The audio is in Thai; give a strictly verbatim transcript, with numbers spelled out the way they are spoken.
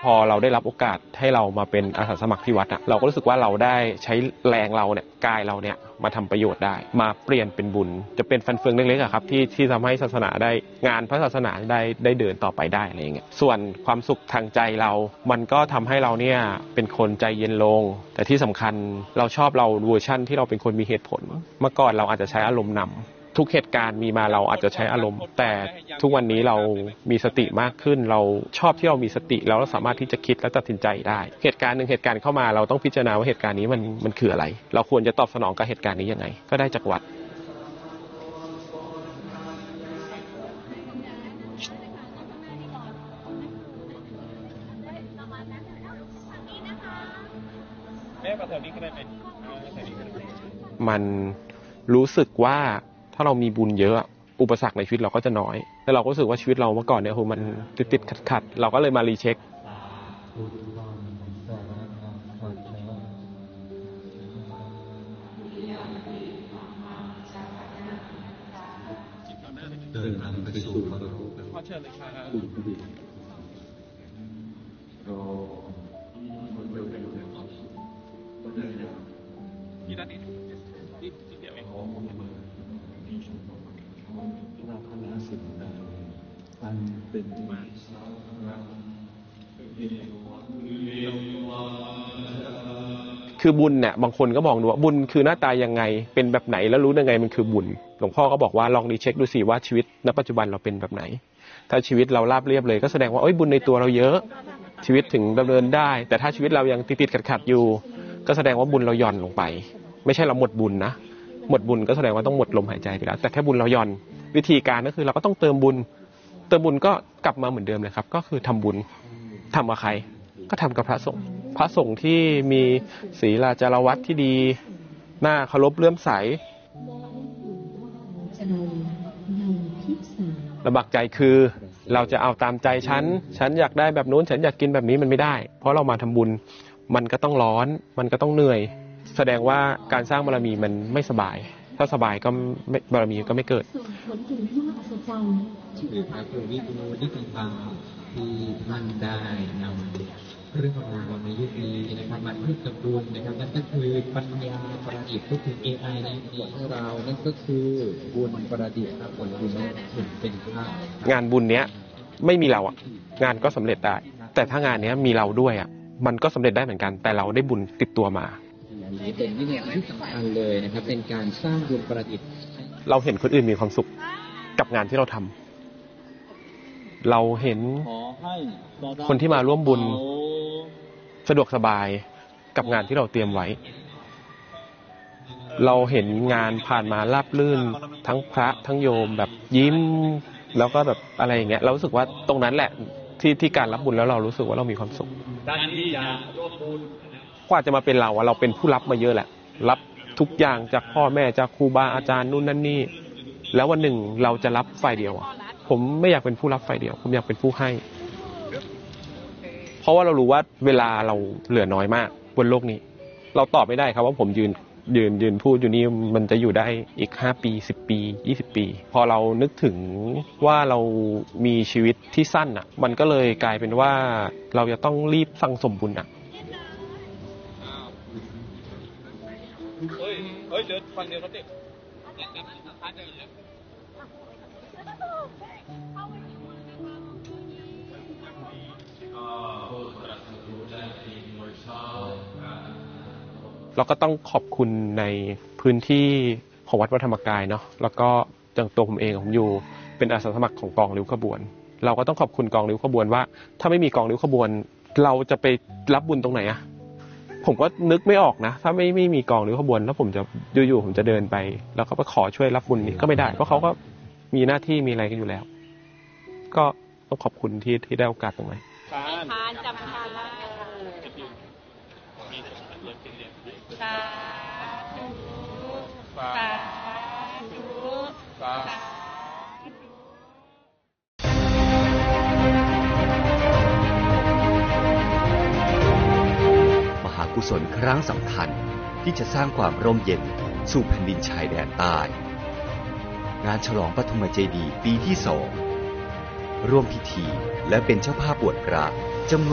พอเราได้รับโอกาสให้เรามาเป็นอาสาสมัครที่วัดอ่ะเราก็รู้สึกว่าเราได้ใช้แรงเราเนี่ยกายเราเนี่ยมาทำประโยชน์ได้มาเปลี่ยนเป็นบุญจะเป็นฟันเฟืองเล็กๆอะครับที่ที่ทำให้ศาสนาได้งานพระศาสนาได้ได้เดินต่อไปได้อะไรอย่างเงี้ยส่วนความสุขทางใจเรามันก็ทำให้เราเนี่ยเป็นคนใจเย็นลงแต่ที่สำคัญเราชอบเราเวอร์ชั่นที่เราเป็นคนมีเหตุผลเมื่อก่อนเราอาจจะใช้อารมณ์นำทุกเหตุการณ์มีมาเราอาจจะใช้อารมณ์แต่ทุกวันนี้เรามีสติมากขึ้นเราชอบที่เรามีสติแล้วเราสามารถที่จะคิดและตัดสินใจได้เหตุการณ์หนึ่งเหตุการณ์เข้ามาเราต้องพิจารณาว่าเหตุการณ์นี้มันมันคืออะไรเราควรจะตอบสนองกับเหตุการณ์นี้ยังไงก็ได้จากวัดมันรู้สึกว่าถ้าเรามีบุญเยอะอุปสรรคในชีวิตเราก็จะน้อยแล้วเราก็รู้สึกว่าชีวิตเราเมื่อก่อนเนี่ยโหมันติดติดขัดขัดเราก็เลยมารีเช็คเดินทางไปสู่พระโลกขอเชิญเลยครับนี่ด้านนี้นี่ที่เดียวเองเราคณะสิ่งใดอันเป็นมาคือบุญเนี่ยบางคนก็มองดูว่าบุญคือหน้าตายังไงเป็นแบบไหนแล้วรู้ยังไงมันคือบุญหลวงพ่อก็บอกว่าลองรีเช็คดูสิว่าชีวิตณปัจจุบันเราเป็นแบบไหนถ้าชีวิตเราราบเรียบเลยก็แสดงว่าเอ้ยบุญในตัวเราเยอะชีวิตถึงดำเนินได้แต่ถ้าชีวิตเรายังติดๆขัดๆอยู่ก็แสดงว่าบุญเราหย่อนลงไปไม่ใช่เราหมดบุญนะหมดบุญก็แสดงว่าต้องหมดลมหายใจไปแล้วแต่แค่บุญเราหย่อนวิธีการก็คือเราก็ต้องเติมบุญเติมบุญก็กลับมาเหมือนเดิมเลยครับก็คือทำบุญทำกับใครก็ทำกับพระสงฆ์พระสงฆ์ที่มีศีลจารวัตรที่ดีน่าเคารพเลื่อมใสลำบากใจคือเราจะเอาตามใจฉันฉันอยากได้แบบนู้นฉันอยากกินแบบนี้มันไม่ได้เพราะเรามาทำบุญมันก็ต้องร้อนมันก็ต้องเหนื่อยแสดงว่าการสร้างบารมีมันไม่สบายถ้าสบายก็ไม่บารมีก็ไม่เกิดคือพระครูวิทูลนิติธรรมที่ท่านได้นำเรื่องราวในยุคนี้นะครับมาพูดกับบุญนะครับนั่นก็คือปัญญาประดิษฐ์ก็คือ เอ ไอ ในของเรานั่นก็คือบุญประดิษฐ์ผลบุญนั้นเป็นภาพงานบุญเนี้ยไม่มีเราอ่ะงานก็สำเร็จได้แต่ถ้างานเนี้ยมีเราด้วยอ่ะมันก็สำเร็จได้เหมือนกันแต่เราได้บุญติดตัวมานี่เป็นวิธีที่สำคัญเลยนะครับเป็นการสร้างบุญประดิษฐ์เราเห็นคนอื่นมีความสุขกับงานที่เราทำเราเห็นคนที่มาร่วมบุญสะดวกสบายกับงานที่เราเตรียมไว้เราเห็นงานผ่านมาราบรื่นทั้งพระทั้งโยมแบบยิ้มแล้วก็แบบอะไรอย่างเงี้ยเรารู้สึกว่าตรงนั้นแหละที่ที่การรับบุญแล้วเรารู้สึกว่าเรามีความสุขด้านที่จะร่วมบุญกว่าจะมาเป็นเราอะเราเป็นผู้รับมาเยอะแหละรับทุกอย่างจากพ่อแม่จากครูบาอาจารย์นู่นนั่นนี่แล้ววันหนึ่งเราจะรับฝ่ายเดียวผมไม่อยากเป็นผู้รับฝ่ายเดียวผมอยากเป็นผู้ให้เพราะว่าเรารู้ว่าเวลาเราเหลือน้อยมากบนโลกนี้เราตอบไม่ได้ครับว่าผมยืนยืนยืนพูดอยู่นี่มันจะอยู่ได้อีกห้าปีสิบปียี่สิบปีพอเรานึกถึงว่าเรามีชีวิตที่สั้นอ่ะมันก็เลยกลายเป็นว่าเราจะต้องรีบสั่งสมบุญอ่ะเฮ้ยเฮ้ยเดินฟังเดียวกันดิเราก็ต้องขอบคุณในพื้นที่ของวัดพระธรรมกายเนาะแล้วก็อย่างตัวผมเองผมอยู่เป็นอาสาสมัครของกองริ้วขบวนเราก็ต้องขอบคุณกองริ้วขบวนว่าถ้าไม่มีกองริ้วขบวนเราจะไปรับบุญตรงไหนอะผมก็นึกไม่ออกนะถ้าไม่ไม่มีกองริ้วขบวนแล้วผมจะอยู่ๆผมจะเดินไปแล้วก็ไปขอช่วยรับบุญนี่ก็ไม่ได้เพราะเขาก็มีหน้าที่มีอะไรกันอยู่แล้วก็ต้องขอบคุณที่ที่ได้โอกาสตรงนี้ทานจำทานแล้วสาธุสาธุสาธุมหากุศลครั้งสำคัญที่จะสร้างความร่มเย็นสู่แผ่นดินชายแดนใต้งานฉลองปฐมเจดีย์ปีที่สองร่วมพิธีและเป็นเจ้าภาพบวชพระจำนวน